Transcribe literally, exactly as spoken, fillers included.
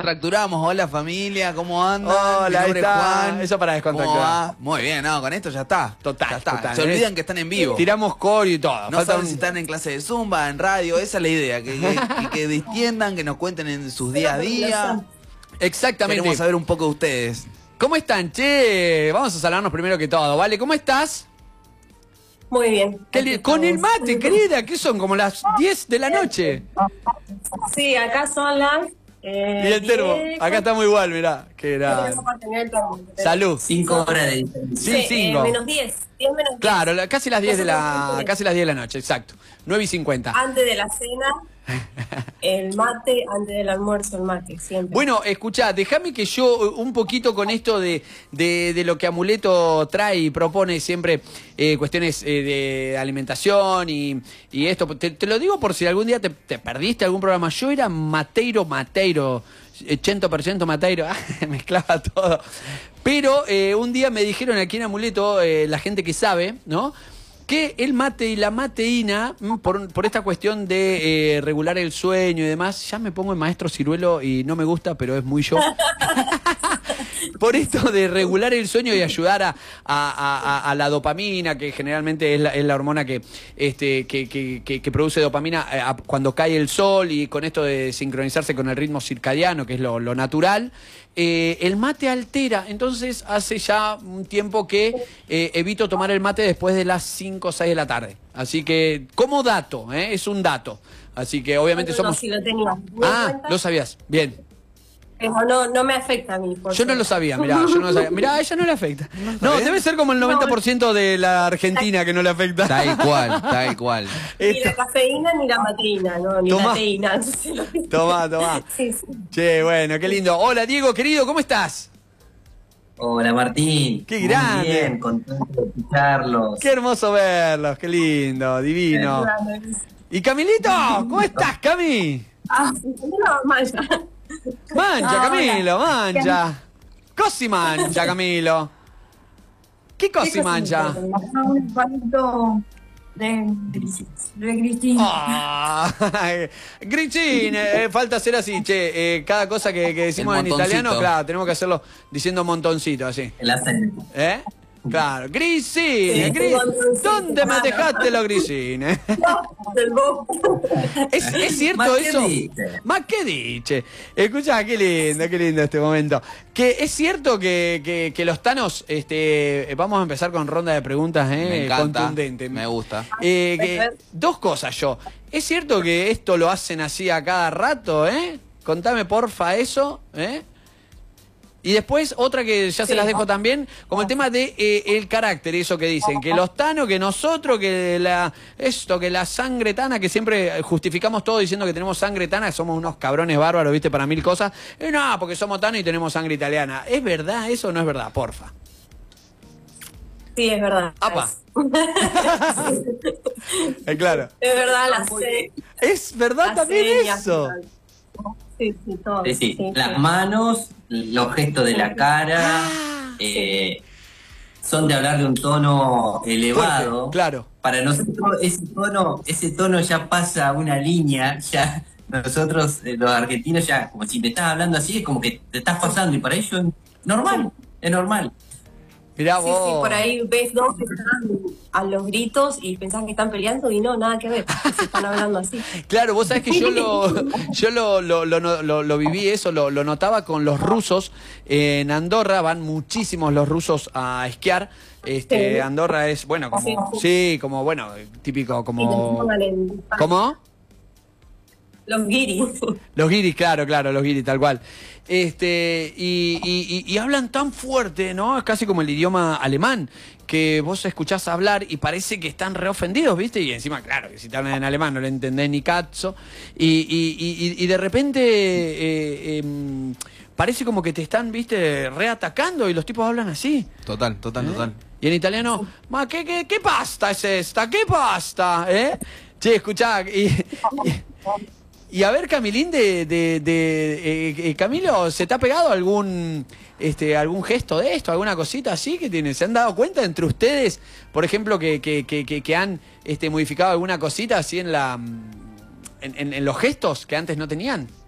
descontracturamos. Hola familia, ¿cómo andan? Hola, ahí está. Juan. Eso para descontracturar. Muy bien, no, con esto ya está. Total, ya está. total. Se olvidan que están en vivo. Tiramos core y todo. No Falta saben un... si están en clase de Zumba, en radio, esa es la idea, que, que, que, que distiendan, que nos cuenten en sus día a día. Exactamente. Queremos saber un poco de ustedes. ¿Cómo están, che? Vamos a saludarnos primero que todo, ¿vale? ¿Cómo estás? Muy bien. Con el mate, querida, que son como las diez de la noche. Sí, acá son las... Eh, y el termo, acá estamos igual, mirá. Qué era. Salud. Cinco horas de diferencia. Sí, sí, cinco. Eh, menos diez. diez menos diez. Claro, la, casi las diez de la, casi las diez de la noche, exacto. nueve y cincuenta. Antes de la cena, el mate, antes del almuerzo, el mate, siempre. Bueno, escuchá, déjame que yo un poquito con esto de, de, de lo que Amuleto trae y propone siempre eh, cuestiones eh, de alimentación y, y esto. Te, te lo digo por si algún día te, te perdiste algún programa. Yo era mateiro, mateiro, ochenta por ciento mateiro, mezclaba todo. Pero eh, un día me dijeron aquí en Amuleto, eh, la gente que sabe, ¿no?, que el mate y la mateína, por, por esta cuestión de eh, regular el sueño y demás, ya me pongo en maestro ciruelo y no me gusta, pero es muy yo. Por esto de regular el sueño y ayudar a, a, a, a la dopamina, que generalmente es la, es la hormona que, este, que, que, que, que produce dopamina eh, a, cuando cae el sol, y con esto de sincronizarse con el ritmo circadiano, que es lo, lo natural. Eh, el mate altera, entonces hace ya un tiempo que eh, evito tomar el mate después de las cinco o seis de la tarde. Así que, como dato, ¿eh? Es un dato. Así que obviamente no, no, somos... sí lo tenía. Ah, lo sabías, bien. Pero no, no me afecta a mí. Por yo no lo sabía, mirá, yo no lo sabía. Mirá, a ella no le afecta. No, debe ser como el noventa por ciento de la Argentina que no le afecta. Tal cual, tal cual. Ni la cafeína ni la mateína, no, ni Tomá. la teína. Tomá, tomá. Sí, sí. Che, bueno, qué lindo. Hola, Diego, querido, ¿cómo estás? Hola Martín. Qué Muy grande. bien, contento de escucharlos. Qué hermoso verlos, qué lindo, divino. ¿Y Camilito? ¿Cómo estás, Cami? Ah, no, mancha. Mancha, Hola. Camilo, mancha. Cosi mancha, Camilo. ¿Qué cosi mancha? Un palito de, de Cristina. Ah, Gricin, eh, falta hacer así, che, eh, cada cosa que, que decimos El en montoncito. italiano, claro, tenemos que hacerlo diciendo montoncito, así. El acento. ¿Eh? Claro, Grisine, Sí, Gris, montoncito. ¿dónde me dejaste los Grisine? Del bo- ¿Es, es cierto ¿Más qué eso? dice? Más que diche. Escucha, qué lindo, qué lindo este momento. Que es cierto que, que, que los tanos, este, vamos a empezar con ronda de preguntas, eh, Me encanta, contundente. me gusta. Eh, que- dos cosas yo. ¿Es cierto que esto lo hacen así a cada rato, eh? Contame porfa eso, eh. Y después, otra que ya se Sí. las dejo también, como el tema de eh, el carácter, eso que dicen, que los tanos, que nosotros, que la esto, que la sangre tana, que siempre justificamos todo diciendo que tenemos sangre tana, que somos unos cabrones bárbaros, viste, para mil cosas. Y no, porque somos tanos y tenemos sangre italiana. ¿Es verdad eso o no es verdad? Porfa. Sí, es verdad. Apa. Eh, claro. Es verdad, la se... ¿Es verdad la también seña, eso? Sí, sí, todo. Sí, sí, sí, las sí. manos, los gestos de la cara, Ah, eh, son de hablar de un tono elevado. Fuerte, claro. Para nosotros ese tono, ese tono ya pasa una línea, ya nosotros eh, los argentinos ya, como si te estás hablando así, es como que te estás pasando, y para ellos es normal, es normal. Mirá Sí, vos. sí, por ahí ves dos que están a los gritos y pensás que están peleando y no, nada que ver, se están hablando así. Claro, vos sabés que yo lo yo lo, lo, lo, lo, lo viví eso, lo, lo notaba con los rusos. En Andorra van muchísimos los rusos a esquiar. Este, Sí. Andorra es, bueno, como, Sí. sí, como, bueno, típico, Y que como... pongan el- ¿Cómo? Los guiris. Los guiris, claro, claro, los guiris, tal cual. Este, y, y, y- y hablan tan fuerte, ¿no? Es casi como el idioma alemán, que vos escuchás hablar y parece que están reofendidos, ¿viste? Y encima, claro, que si te hablan en alemán no le entendés ni cazzo. Y, y, y, y de repente eh, em, parece como que te están, ¿viste? Reatacando y los tipos hablan así. Total, total, total. Y en italiano, ma ¿qué, qué, qué pasta es esta? ¿Qué pasta? ¿Eh? Che, escuchá, y, y- y a ver, Camilín, de, de, de eh, eh, Camilo, ¿se te ha pegado algún este algún gesto de esto, alguna cosita así que tiene? ¿Se han dado cuenta entre ustedes, por ejemplo, que, que, que, que, que han este, modificado alguna cosita así en la en, en, en los gestos que antes no tenían?